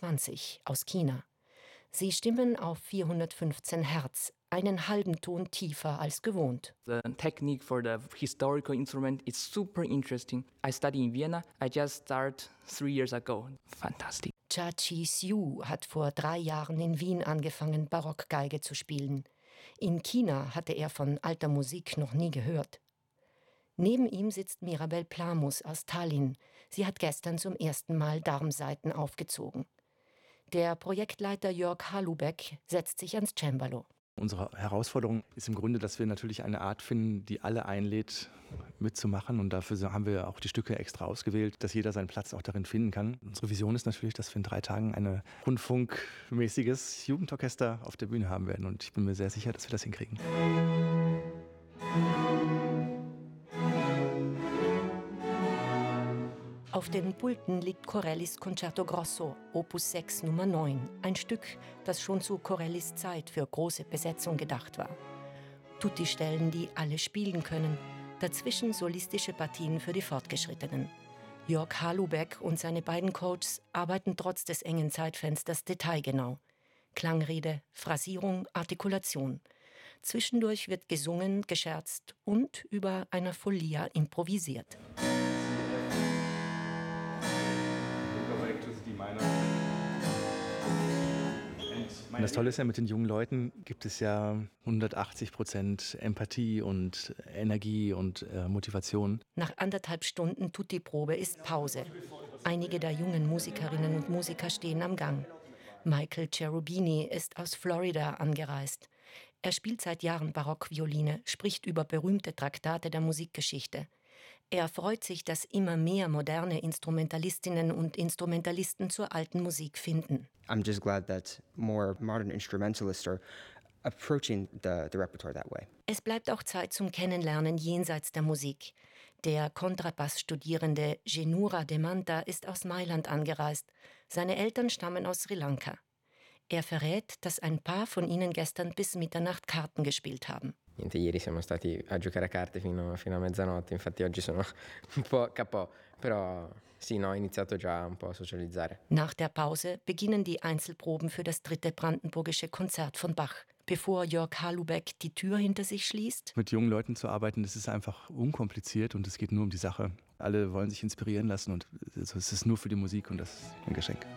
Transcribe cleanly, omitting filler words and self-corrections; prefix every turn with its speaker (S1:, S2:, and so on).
S1: 27 aus China. Sie stimmen auf 415 Hertz, einen halben Ton tiefer als gewohnt.
S2: The technique for the historical instrument is super interesting. I study in Vienna. I just started 3 years ago. Fantastic.
S1: Cha Chi-Siu hat vor 3 Jahren in Wien angefangen, Barockgeige zu spielen. In China hatte er von alter Musik noch nie gehört. Neben ihm sitzt Mirabel Plamus aus Tallinn. Sie hat gestern zum ersten Mal Darmsaiten aufgezogen. Der Projektleiter Jörg Halubeck setzt sich ans Cembalo.
S3: Unsere Herausforderung ist im Grunde, dass wir natürlich eine Art finden, die alle einlädt, mitzumachen. Und dafür haben wir auch die Stücke extra ausgewählt, dass jeder seinen Platz auch darin finden kann. Unsere Vision ist natürlich, dass wir in 3 Tagen ein rundfunkmäßiges Jugendorchester auf der Bühne haben werden. Und ich bin mir sehr sicher, dass wir das hinkriegen.
S1: Auf den Pulten liegt Corellis Concerto Grosso, Opus 6 Nummer 9, ein Stück, das schon zu Corellis Zeit für große Besetzung gedacht war. Tutti-Stellen, die alle spielen können, dazwischen solistische Partien für die Fortgeschrittenen. Jörg Halubeck und seine beiden Coaches arbeiten trotz des engen Zeitfensters detailgenau. Klangrede, Phrasierung, Artikulation. Zwischendurch wird gesungen, gescherzt und über einer Folia improvisiert.
S3: Und das Tolle ist ja, mit den jungen Leuten gibt es ja 180% Empathie und Energie und Motivation.
S1: Nach 1,5 Stunden Tutti-Probe ist Pause. Einige der jungen Musikerinnen und Musiker stehen am Gang. Michael Cherubini ist aus Florida angereist. Er spielt seit Jahren Barockvioline, spricht über berühmte Traktate der Musikgeschichte. Er freut sich, dass immer mehr moderne Instrumentalistinnen und Instrumentalisten zur alten Musik finden.
S4: I'm just glad that more modern instrumentalists are approaching the repertoire that way.
S1: Es bleibt auch Zeit zum Kennenlernen jenseits der Musik. Der Kontrabass-Studierende Genura De Manta ist aus Mailand angereist. Seine Eltern stammen aus Sri Lanka. Er verrät, dass ein paar von ihnen gestern bis Mitternacht Karten gespielt haben.
S5: Niente, ieri siamo stati a giocare a carte fino a mezzanotte, infatti oggi sono un po' kapò, però sì, no, ho iniziato già un po' a socializzare.
S1: Nach der Pause beginnen die Einzelproben für das 3. brandenburgische Konzert von Bach. Bevor Jörg Halubeck die Tür hinter sich schließt:
S3: Mit jungen Leuten zu arbeiten, das ist einfach unkompliziert und es geht nur um die Sache. Alle wollen sich inspirieren lassen und es ist nur für die Musik und das ist ein Geschenk.